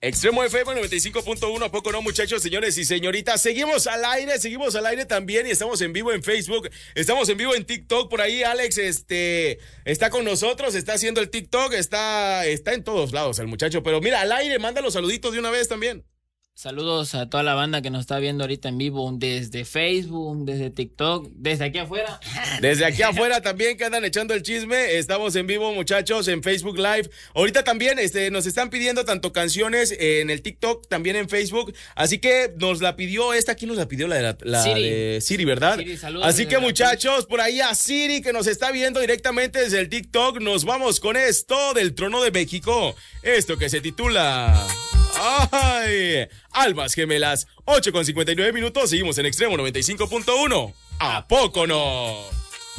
Extremo FM 95.1, ¿a poco no, muchachos, señores y señoritas? Seguimos al aire también y estamos en vivo en Facebook, estamos en vivo en TikTok, por ahí Alex está con nosotros, está haciendo el TikTok, está en todos lados el muchacho, pero mira, al aire, manda los saluditos de una vez también. Saludos a toda la banda que nos está viendo ahorita en vivo desde Facebook, desde TikTok, desde aquí afuera. Desde aquí afuera también que andan echando el chisme, estamos en vivo, muchachos, en Facebook Live. Ahorita también nos están pidiendo tanto canciones en el TikTok, también en Facebook, así que nos la pidió ¿quién nos la pidió? La Siri. De Siri, ¿verdad? Siri, saludos. Así que muchachos, por ahí a Siri que nos está viendo directamente desde el TikTok, nos vamos con esto del Trono de México, esto que se titula... ¡Ay! Albas Gemelas, 8:59 minutos, seguimos en Extremo 95.1. ¿A poco no?